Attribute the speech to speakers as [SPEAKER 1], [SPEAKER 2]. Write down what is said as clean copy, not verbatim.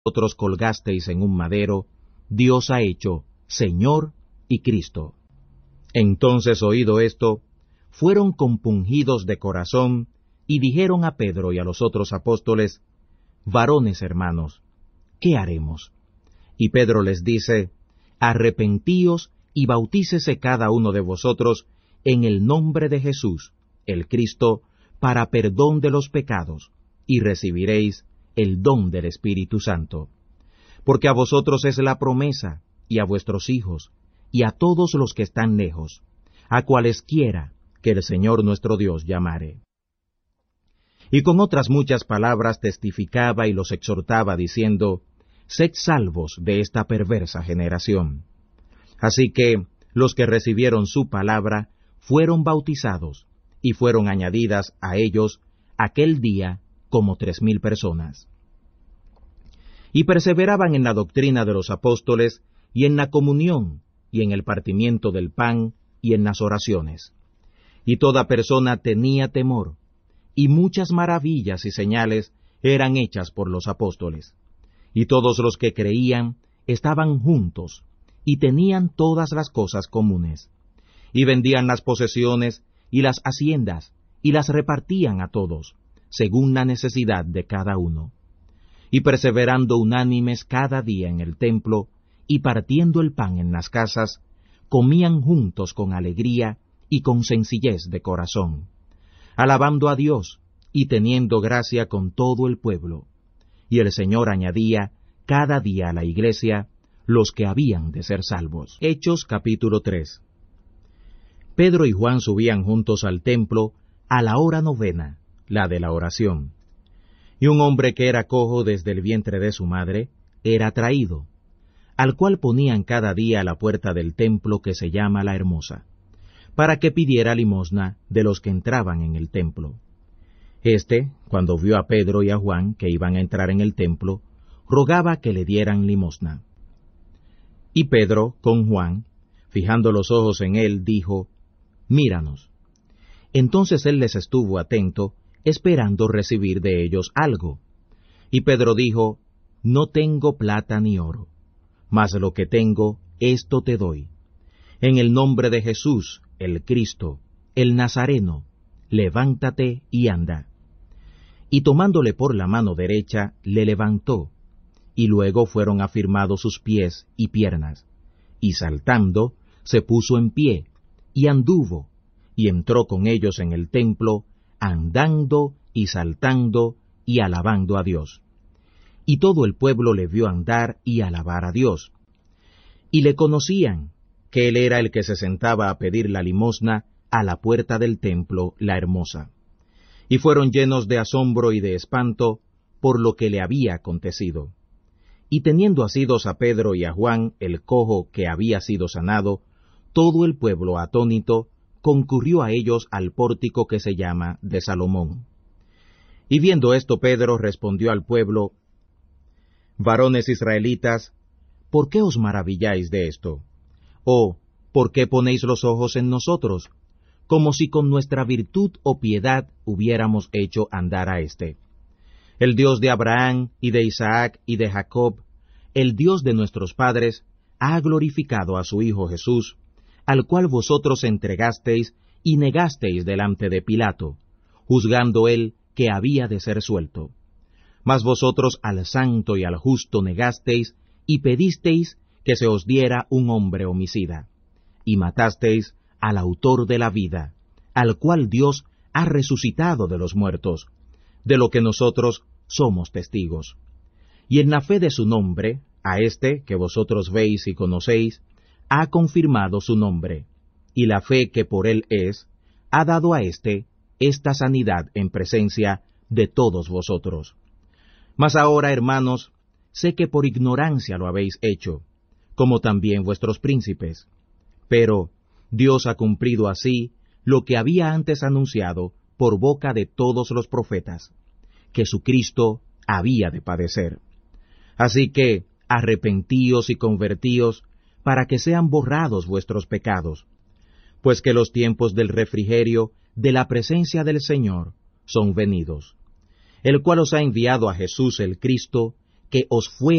[SPEAKER 1] vosotros colgasteis en un madero, Dios ha hecho Señor y Cristo. Entonces, oído esto, fueron compungidos de corazón, y dijeron a Pedro y a los otros apóstoles: Varones hermanos, ¿qué haremos? Y Pedro les dice: Arrepentíos y bautícese cada uno de vosotros en el nombre de Jesús, el Cristo, para perdón de los pecados, y recibiréis el don del Espíritu Santo. Porque a vosotros es la promesa, y a vuestros hijos, y a todos los que están lejos, a cualesquiera que el Señor nuestro Dios llamare. Y con otras muchas palabras testificaba y los exhortaba, diciendo: Sed salvos de esta perversa generación. Así que los que recibieron su palabra fueron bautizados, y fueron añadidas a ellos aquel día como 3,000 personas. Y perseveraban en la doctrina de los apóstoles, y en la comunión, y en el partimiento del pan, y en las oraciones. Y toda persona tenía temor, y muchas maravillas y señales eran hechas por los apóstoles. Y todos los que creían estaban juntos, y tenían todas las cosas comunes. Y vendían las posesiones y las haciendas, y las repartían a todos, según la necesidad de cada uno. Y perseverando unánimes cada día en el templo, y partiendo el pan en las casas, comían juntos con alegría y con sencillez de corazón, alabando a Dios y teniendo gracia con todo el pueblo. Y el Señor añadía cada día a la iglesia los que habían de ser salvos. Hechos capítulo 3. Pedro y Juan subían juntos al templo a la hora 9, la de la oración. Y un hombre que era cojo desde el vientre de su madre era traído, al cual ponían cada día a la puerta del templo que se llama La Hermosa, para que pidiera limosna de los que entraban en el templo. Cuando vio a Pedro y a Juan que iban a entrar en el templo, rogaba que le dieran limosna. Y Pedro, con Juan, fijando los ojos en él, dijo: Míranos. Entonces él les estuvo atento, esperando recibir de ellos algo. Y Pedro dijo: No tengo plata ni oro, mas lo que tengo, esto te doy. En el nombre de Jesús, el Cristo, el Nazareno, levántate y anda. Y tomándole por la mano derecha, le levantó, y luego fueron afirmados sus pies y piernas, y saltando, se puso en pie, y anduvo, y entró con ellos en el templo, andando y saltando y alabando a Dios. Y todo el pueblo le vio andar y alabar a Dios. Y le conocían, que él era el que se sentaba a pedir la limosna a la puerta del templo, La Hermosa. Y fueron llenos de asombro y de espanto por lo que le había acontecido. Y teniendo asidos a Pedro y a Juan, el cojo que había sido sanado, todo el pueblo atónito concurrió a ellos al pórtico que se llama de Salomón. Y viendo esto, Pedro respondió al pueblo: Varones israelitas, ¿por qué os maravilláis de esto? ¿O por qué ponéis los ojos en nosotros, como si con nuestra virtud o piedad hubiéramos hecho andar a éste? El Dios de Abraham, y de Isaac, y de Jacob, el Dios de nuestros padres, ha glorificado a su Hijo Jesús, al cual vosotros entregasteis y negasteis delante de Pilato, juzgando él que había de ser suelto. Mas vosotros al santo y al justo negasteis, y pedisteis que se os diera un hombre homicida, y matasteis al autor de la vida, al cual Dios ha resucitado de los muertos, de lo que nosotros somos testigos. Y en la fe de su nombre, a este que vosotros veis y conocéis, ha confirmado su nombre, y la fe que por él es, ha dado a éste esta sanidad en presencia de todos vosotros. Mas ahora, hermanos, sé que por ignorancia lo habéis hecho, como también vuestros príncipes. Pero Dios ha cumplido así lo que había antes anunciado por boca de todos los profetas, que su Cristo había de padecer. Así que arrepentíos y convertíos, para que sean borrados vuestros pecados, pues que los tiempos del refrigerio de la presencia del Señor son venidos, el cual os ha enviado a Jesús el Cristo, que os fue